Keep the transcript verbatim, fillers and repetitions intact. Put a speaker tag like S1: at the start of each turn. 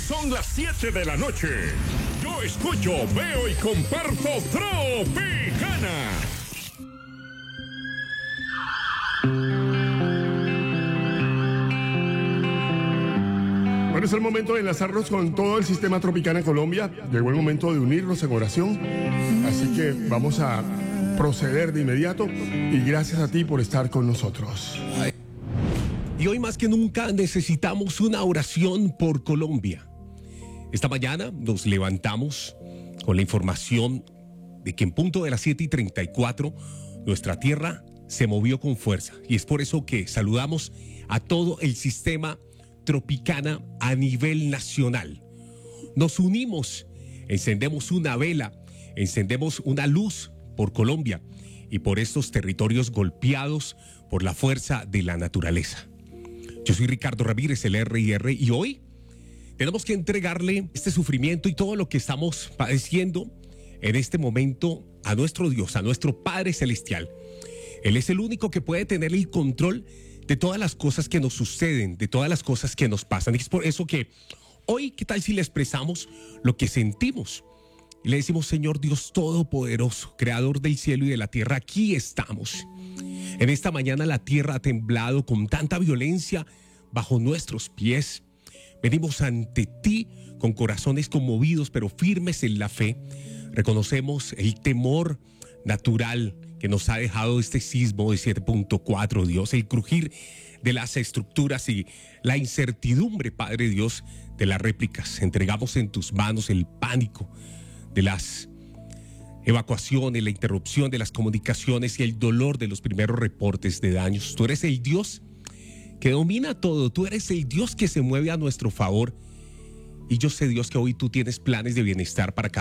S1: Son las siete de la noche. Yo escucho, veo y comparto Tropicana.
S2: Bueno, es el momento de enlazarnos con todo el sistema Tropicana Colombia. Llegó el momento de unirnos en oración. Así que vamos a proceder de inmediato. Y gracias a ti por estar con nosotros.
S3: Y hoy más que nunca necesitamos una oración por Colombia. Esta mañana nos levantamos con la información de que en punto de las siete y treinta y cuatro nuestra tierra se movió con fuerza. Y es por eso que saludamos a todo el sistema Tropicana a nivel nacional. Nos unimos, encendemos una vela, encendemos una luz por Colombia y por estos territorios golpeados por la fuerza de la naturaleza. Yo soy Ricardo Ramírez, el R I R, y hoy tenemos que entregarle este sufrimiento y todo lo que estamos padeciendo en este momento a nuestro Dios, a nuestro Padre Celestial. Él es el único que puede tener el control de todas las cosas que nos suceden, de todas las cosas que nos pasan. Y es por eso que hoy, ¿qué tal si le expresamos lo que sentimos? Y le decimos: Señor Dios Todopoderoso, Creador del cielo y de la tierra, aquí estamos. En esta mañana la tierra ha temblado con tanta violencia bajo nuestros pies. Venimos ante ti con corazones conmovidos, pero firmes en la fe. Reconocemos el temor natural que nos ha dejado este sismo de siete punto cuatro, Dios, el crujir de las estructuras y la incertidumbre, Padre Dios, de las réplicas. Entregamos en tus manos el pánico de las evacuaciones, la interrupción de las comunicaciones y el dolor de los primeros reportes de daños. Tú eres el Dios que domina todo, tú eres el Dios que se mueve a nuestro favor. Y yo sé, Dios, que hoy tú tienes planes de bienestar para cada